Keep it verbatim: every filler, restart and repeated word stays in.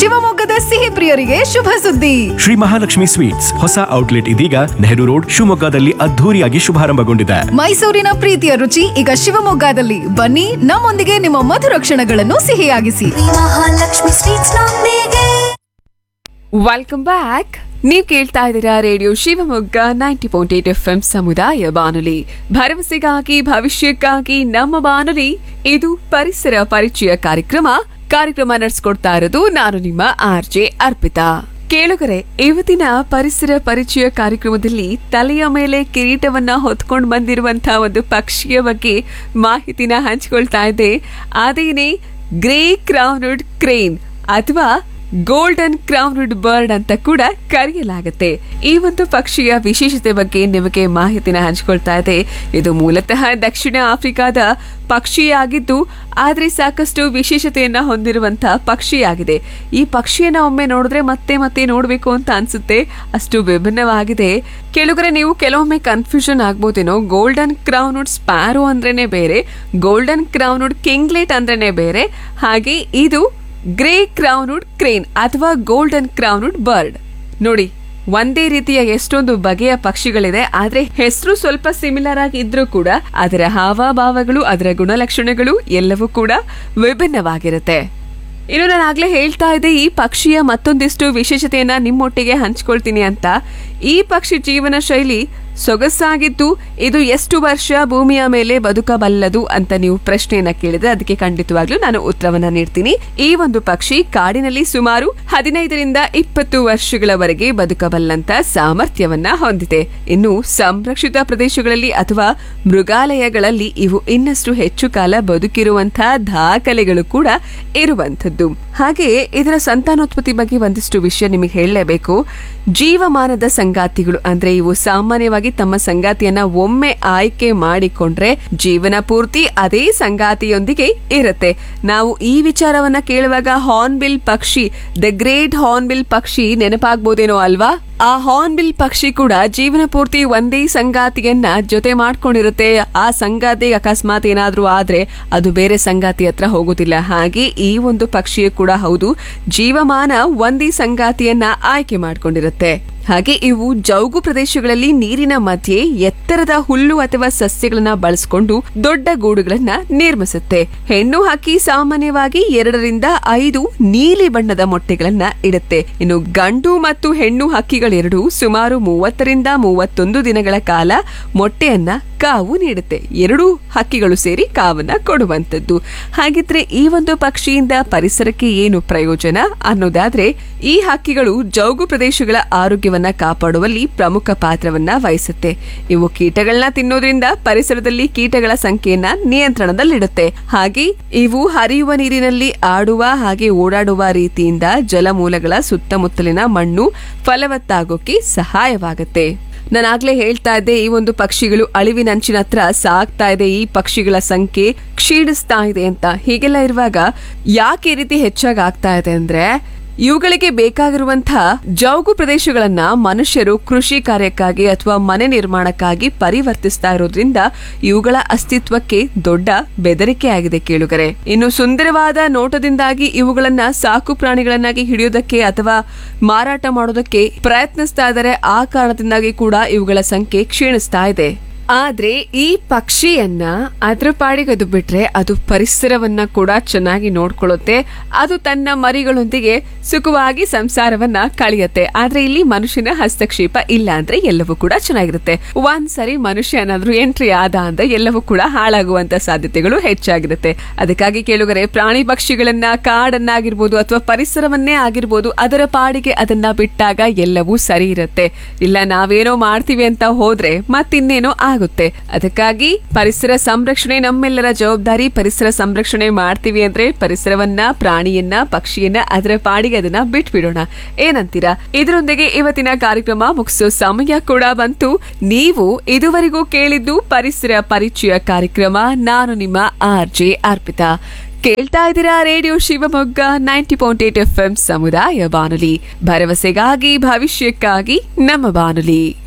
ಶಿವಮೊಗ್ಗದ ಸಿಹಿ ಪ್ರಿಯರಿಗೆ ಶುಭ ಸುದ್ದಿ. ಶ್ರೀ ಮಹಾಲಕ್ಷ್ಮಿ ಸ್ವೀಟ್ಸ್ ಹೊಸ ಔಟ್ಲೆಟ್ ಇದೀಗ ನೆಹರು ರೋಡ್ ಶಿವಮೊಗ್ಗದಲ್ಲಿ ಅದ್ಧೂರಿಯಾಗಿ ಶುಭಾರಂಭಗೊಂಡಿದೆ. ಮೈಸೂರಿನ ಪ್ರೀತಿಯ ರುಚಿ ಈಗ ಶಿವಮೊಗ್ಗದಲ್ಲಿ. ಬನ್ನಿ, ನಮ್ಮೊಂದಿಗೆ ನಿಮ್ಮ ಮಧುರ ಕ್ಷಣಗಳನ್ನು ಸಿಹಿಯಾಗಿಸಿ. ಮಹಾಲಕ್ಷ್ಮಿ ಸ್ವೀಟ್ಸ್ ನೊಂದಿಗೆ. Welcome back. ನೀವು ಕೇಳ್ತಾ ಇದ್ದೀರಾ radio Shivamogga ninety point eight F M ಸಮುದಾಯ ಬಾನುಲಿ, ಭರವಸೆಗಾಗಿ ಭವಿಷ್ಯಕ್ಕಾಗಿ ನಮ್ಮ ಬಾನುಲಿ. ಇದು ಪರಿಸರ ಪರಿಚಯ ಕಾರ್ಯಕ್ರಮ. ಕಾರ್ಯಕ್ರಮ ನಡೆಸ್ಕೊಡ್ತಾ ಇರೋದು ನಾನು ನಿಮ್ಮ ಆರ್ ಜೆ ಅರ್ಪಿತಾ. ಕೇಳುಗರೆ, ಇವತ್ತಿನ ಪರಿಸರ ಪರಿಚಯ ಕಾರ್ಯಕ್ರಮದಲ್ಲಿ ತಲೆಯ ಮೇಲೆ ಕಿರೀಟವನ್ನ ಹೊತ್ಕೊಂಡು ಬಂದಿರುವಂತಹ ಒಂದು ಪಕ್ಷಿಯ ಬಗ್ಗೆ ಮಾಹಿತಿನ ಹಂಚಿಕೊಳ್ತಾ ಇದ್ದೆ. ಅದೇನೇ ಗ್ರೇ ಕ್ರೌನ್ಡ್ ಕ್ರೇನ್ ಅಥವಾ ಗೋಲ್ಡನ್ ಕ್ರೌನ್ಡ್ ಬರ್ಡ್ ಅಂತ ಕೂಡ ಕರೆಯಲಾಗುತ್ತೆ. ಈ ಒಂದು ಪಕ್ಷಿಯ ವಿಶೇಷತೆ ಬಗ್ಗೆ ನಿಮಗೆ ಮಾಹಿತಿನ ಹಂಚಿಕೊಳ್ತಾ ಇದೆ. ಇದು ಮೂಲತಃ ದಕ್ಷಿಣ ಆಫ್ರಿಕಾದ ಪಕ್ಷಿಯಾಗಿದ್ದು, ಆದ್ರೆ ಸಾಕಷ್ಟು ವಿಶೇಷತೆಯನ್ನ ಹೊಂದಿರುವಂತಹ ಪಕ್ಷಿಯಾಗಿದೆ. ಈ ಪಕ್ಷಿಯನ್ನ ಒಮ್ಮೆ ನೋಡಿದ್ರೆ ಮತ್ತೆ ಮತ್ತೆ ನೋಡ್ಬೇಕು ಅಂತ ಅನ್ಸುತ್ತೆ, ಅಷ್ಟು ವಿಭಿನ್ನವಾಗಿದೆ. ಕೆಲವರೆ, ನೀವು ಕೆಲವೊಮ್ಮೆ ಕನ್ಫ್ಯೂಷನ್ ಆಗ್ಬೋದೇನೋ. ಗೋಲ್ಡನ್ ಕ್ರೌನ್ಡ್ ಸ್ಪ್ಯಾರೋ ಅಂದ್ರೇನೆ ಬೇರೆ, ಗೋಲ್ಡನ್ ಕ್ರೌನ್ಡ್ ಕಿಂಗ್ಲೆಟ್ ಅಂದ್ರೇನೆ ಬೇರೆ, ಹಾಗೆ ಇದು ಗ್ರೇ ಕ್ರೌನ್ಡ್ ಕ್ರೇನ್ ಅಥವಾ ಗೋಲ್ಡನ್ ಕ್ರೌನ್ಡ್ ಬರ್ಡ್. ನೋಡಿ, ಒಂದೇ ರೀತಿಯ ಎಷ್ಟೊಂದು ಬಗೆಯ ಪಕ್ಷಿಗಳಿದೆ, ಆದ್ರೆ ಹೆಸರು ಸ್ವಲ್ಪ ಸಿಮಿಲರ್ ಆಗಿ ಇದ್ರೂ ಕೂಡ ಅದರ ಹಾವಭಾವಗಳು, ಅದರ ಗುಣಲಕ್ಷಣಗಳು ಎಲ್ಲವೂ ಕೂಡ ವಿಭಿನ್ನವಾಗಿರುತ್ತೆ. ಇನ್ನು ನಾನು ಆಗ್ಲೇ ಹೇಳ್ತಾ ಇದ್ದೆ, ಈ ಪಕ್ಷಿಯ ಮತ್ತೊಂದಿಷ್ಟು ವಿಶೇಷತೆಯನ್ನ ನಿಮ್ಮೊಟ್ಟಿಗೆ ಹಂಚ್ಕೊಳ್ತೀನಿ ಅಂತ. ಈ ಪಕ್ಷಿ ಜೀವನ ಶೈಲಿ ಸೊಗಸಾಗಿದ್ದು, ಇದು ಎಷ್ಟು ವರ್ಷ ಭೂಮಿಯ ಮೇಲೆ ಬದುಕಬಲ್ಲದು ಅಂತ ನೀವು ಪ್ರಶ್ನೆಯನ್ನ ಕೇಳಿದ್ರೆ ಅದಕ್ಕೆ ಖಂಡಿತವಾಗ್ಲೂ ನಾನು ಉತ್ತರವನ್ನ ನೀಡ್ತೀನಿ. ಈ ಒಂದು ಪಕ್ಷಿ ಕಾಡಿನಲ್ಲಿ ಸುಮಾರು ಹದಿನೈದರಿಂದ ಇಪ್ಪತ್ತು ವರ್ಷಗಳವರೆಗೆ ಬದುಕಬಲ್ಲಂತ ಸಾಮರ್ಥ್ಯವನ್ನ ಹೊಂದಿದೆ. ಇನ್ನು ಸಂರಕ್ಷಿತ ಪ್ರದೇಶಗಳಲ್ಲಿ ಅಥವಾ ಮೃಗಾಲಯಗಳಲ್ಲಿ ಇವು ಇನ್ನಷ್ಟು ಹೆಚ್ಚು ಕಾಲ ಬದುಕಿರುವಂತಹ ದಾಖಲೆಗಳು ಕೂಡ ಇರುವಂತದ್ದು. ಹಾಗೆಯೇ ಇದರ ಸಂತಾನೋತ್ಪತ್ತಿ ಬಗ್ಗೆ ಒಂದಿಷ್ಟು ವಿಷಯ ನಿಮಗೆ ಹೇಳಲೇಬೇಕು. ಜೀವಮಾನದ ಸಂಗಾತಿಗಳು ಅಂದ್ರೆ ಇವು ಸಾಮಾನ್ಯವಾಗಿ ತಮ್ಮ ಸಂಗಾತಿಯನ್ನ ಒಮ್ಮೆ ಆಯ್ಕೆ ಮಾಡಿಕೊಂಡ್ರೆ ಜೀವನ ಪೂರ್ತಿ ಅದೇ ಸಂಗಾತಿಯೊಂದಿಗೆ ಇರುತ್ತೆ. ನಾವು ಈ ವಿಚಾರವನ್ನ ಕೇಳುವಾಗ ಹಾರ್ನ್ಬಿಲ್ ಪಕ್ಷಿ, ದ ಗ್ರೇಟ್ ಹಾರ್ನ್ಬಿಲ್ ಪಕ್ಷಿ ನೆನಪಾಗ್ಬೋದೇನೋ ಅಲ್ವಾ? ಆ ಹಾರ್ನ್ಬಿಲ್ ಪಕ್ಷಿ ಕೂಡ ಜೀವನ ಪೂರ್ತಿ ಒಂದೇ ಸಂಗಾತಿಯನ್ನ ಜೊತೆ ಮಾಡ್ಕೊಂಡಿರುತ್ತೆ. ಆ ಸಂಗಾತಿ ಅಕಸ್ಮಾತ್ ಏನಾದ್ರೂ ಆದ್ರೆ ಅದು ಬೇರೆ ಸಂಗಾತಿ ಹತ್ರ ಹೋಗುದಿಲ್ಲ. ಹಾಗೆ ಈ ಒಂದು ಪಕ್ಷಿಯು ಕೂಡ ಹೌದು, ಜೀವಮಾನ ಒಂದೇ ಸಂಗಾತಿಯನ್ನ ಆಯ್ಕೆ ಮಾಡ್ಕೊಂಡಿರುತ್ತೆ. ಹಾಗೆ ಇವು ಜೌಗು ಪ್ರದೇಶಗಳಲ್ಲಿ ನೀರಿನ ಮಧ್ಯೆ ಎತ್ತರದ ಹುಲ್ಲು ಅಥವಾ ಸಸ್ಯಗಳನ್ನ ಬಳಸಿಕೊಂಡು ದೊಡ್ಡ ಗೂಡುಗಳನ್ನ ನಿರ್ಮಿಸುತ್ತೆ. ಹೆಣ್ಣು ಹಕ್ಕಿ ಸಾಮಾನ್ಯವಾಗಿ ಎರಡರಿಂದ ಐದು ನೀಲಿ ಬಣ್ಣದ ಮೊಟ್ಟೆಗಳನ್ನ ಇಡುತ್ತೆ. ಇನ್ನು ಗಂಡು ಮತ್ತು ಹೆಣ್ಣು ಹಕ್ಕಿಗಳೆರಡು ಸುಮಾರು ಮೂವತ್ತರಿಂದ ಮೂವತ್ತೊಂದು ದಿನಗಳ ಕಾಲ ಮೊಟ್ಟೆಯನ್ನ ಕಾವು ನೀಡುತ್ತೆ. ಎರಡೂ ಹಕ್ಕಿಗಳು ಸೇರಿ ಕಾವನ್ನ ಕೊಡುವಂತದ್ದು. ಹಾಗಿದ್ರೆ ಈ ಒಂದು ಪಕ್ಷಿಯಿಂದ ಪರಿಸರಕ್ಕೆ ಏನು ಪ್ರಯೋಜನ ಅನ್ನೋದಾದ್ರೆ, ಈ ಹಕ್ಕಿಗಳು ಜೌಗು ಪ್ರದೇಶಗಳ ಆರೋಗ್ಯವನ್ನ ಕಾಪಾಡುವಲ್ಲಿ ಪ್ರಮುಖ ಪಾತ್ರವನ್ನ ವಹಿಸುತ್ತೆ. ಇವು ಕೀಟಗಳನ್ನ ತಿನ್ನೋದ್ರಿಂದ ಪರಿಸರದಲ್ಲಿ ಕೀಟಗಳ ಸಂಖ್ಯೆಯನ್ನ ನಿಯಂತ್ರಣದಲ್ಲಿಡುತ್ತೆ. ಹಾಗೆ ಇವು ಹರಿಯುವ ನೀರಿನಲ್ಲಿ ಆಡುವ ಹಾಗೆ ಓಡಾಡುವ ರೀತಿಯಿಂದ ಜಲಮೂಲಗಳ ಸುತ್ತಮುತ್ತಲಿನ ಮಣ್ಣು ಫಲವತ್ತಾಗೋಕೆ ಸಹಾಯವಾಗುತ್ತೆ. ನಾನಾಗ್ಲೇ ಹೇಳ್ತಾ ಇದ್ದೆ, ಈ ಒಂದು ಪಕ್ಷಿಗಳು ಅಳಿವಿನಂಚಿನ ಹತ್ರ ಸಾಗ್ತಾ ಇದೆ, ಈ ಪಕ್ಷಿಗಳ ಸಂಖ್ಯೆ ಕ್ಷೀಣಿಸ್ತಾ ಇದೆ ಅಂತ. ಹೀಗೆಲ್ಲ ಇರುವಾಗ ಯಾಕೆ ಈ ರೀತಿ ಹೆಚ್ಚಾಗಿ ಆಗ್ತಾ ಇದೆ ಅಂದ್ರೆ, ಇವುಗಳಿಗೆ ಬೇಕಾಗಿರುವಂತಹ ಜೌಗು ಪ್ರದೇಶಗಳನ್ನ ಮನುಷ್ಯರು ಕೃಷಿ ಕಾರ್ಯಕ್ಕಾಗಿ ಅಥವಾ ಮನೆ ನಿರ್ಮಾಣಕ್ಕಾಗಿ ಪರಿವರ್ತಿಸ್ತಾ ಇರೋದ್ರಿಂದ ಇವುಗಳ ಅಸ್ತಿತ್ವಕ್ಕೆ ದೊಡ್ಡ ಬೆದರಿಕೆ ಆಗಿದೆ ಕೇಳುಗರೆ. ಇನ್ನು ಸುಂದರವಾದ ನೋಟದಿಂದಾಗಿ ಇವುಗಳನ್ನ ಸಾಕು ಪ್ರಾಣಿಗಳನ್ನಾಗಿ ಹಿಡಿಯೋದಕ್ಕೆ ಅಥವಾ ಮಾರಾಟ ಮಾಡೋದಕ್ಕೆ ಪ್ರಯತ್ನಿಸ್ತಾ ಇದ್ದಾರೆ. ಆ ಕಾರಣದಿಂದಾಗಿ ಕೂಡ ಇವುಗಳ ಸಂಖ್ಯೆ ಕ್ಷೀಣಿಸ್ತಾ ಇದೆ. ಆದ್ರೆ ಈ ಪಕ್ಷಿಯನ್ನ ಅದ್ರ ಪಾಡಿಗೆ ಅದು ಬಿಟ್ರೆ ಅದು ಪರಿಸರವನ್ನ ಕೂಡ ಚೆನ್ನಾಗಿ ನೋಡ್ಕೊಳ್ಳುತ್ತೆ. ಅದು ತನ್ನ ಮರಿಗಳೊಂದಿಗೆ ಸುಖವಾಗಿ ಸಂಸಾರವನ್ನ ಕಳೆಯುತ್ತೆ. ಆದ್ರೆ ಇಲ್ಲಿ ಮನುಷ್ಯನ ಹಸ್ತಕ್ಷೇಪ ಇಲ್ಲ ಅಂದ್ರೆ ಎಲ್ಲವೂ ಕೂಡ ಚೆನ್ನಾಗಿರುತ್ತೆ. ಒಂದ್ಸರಿ ಮನುಷ್ಯ ಏನಾದ್ರೂ ಎಂಟ್ರಿ ಆದ ಅಂದ್ರೆ ಎಲ್ಲವೂ ಕೂಡ ಹಾಳಾಗುವಂತ ಸಾಧ್ಯತೆಗಳು ಹೆಚ್ಚಾಗಿರುತ್ತೆ. ಅದಕ್ಕಾಗಿ ಕೇಳುಗರೆ, ಪ್ರಾಣಿ ಪಕ್ಷಿಗಳನ್ನ, ಕಾಡನ್ನಾಗಿರ್ಬೋದು ಅಥವಾ ಪರಿಸರವನ್ನೇ ಆಗಿರ್ಬೋದು, ಅದರ ಪಾಡಿಗೆ ಅದನ್ನ ಬಿಟ್ಟಾಗ ಎಲ್ಲವೂ ಸರಿ ಇರುತ್ತೆ. ಇಲ್ಲ ನಾವೇನೋ ಮಾಡ್ತೀವಿ ಅಂತ ಹೋದ್ರೆ ಮತ್ತಿನ್ನೇನೋ ಆಗುತ್ತೆ. ಅದಕ್ಕಾಗಿ ಪರಿಸರ ಸಂರಕ್ಷಣೆ ನಮ್ಮೆಲ್ಲರ ಜವಾಬ್ದಾರಿ. ಪರಿಸರ ಸಂರಕ್ಷಣೆ ಮಾಡ್ತೀವಿ ಅಂದ್ರೆ ಪರಿಸರವನ್ನ, ಪ್ರಾಣಿಯನ್ನ, ಪಕ್ಷಿಯನ್ನ ಅದರ ಪಾಡಿಗೆ ಅದನ್ನ ಬಿಟ್ಬಿಡೋಣ. ಏನಂತೀರಾ? ಇದರೊಂದಿಗೆ ಇವತ್ತಿನ ಕಾರ್ಯಕ್ರಮ ಮುಗಿಸೋ ಸಮಯ ಕೂಡ ಬಂತು. ನೀವು ಇದುವರೆಗೂ ಕೇಳಿದ್ದು ಪರಿಸರ ಪರಿಚಯ ಕಾರ್ಯಕ್ರಮ. ನಾನು ನಿಮ್ಮ ಆರ್ ಜೆ ಅರ್ಪಿತಾ. ಕೇಳ್ತಾ ಇದ್ದೀರಾ radio Shivamogga ninety point eight F M ಸಮುದಾಯ ಬಾನುಲಿ, ಭರವಸೆಗಾಗಿ ಭವಿಷ್ಯಕ್ಕಾಗಿ ನಮ್ಮ ಬಾನುಲಿ.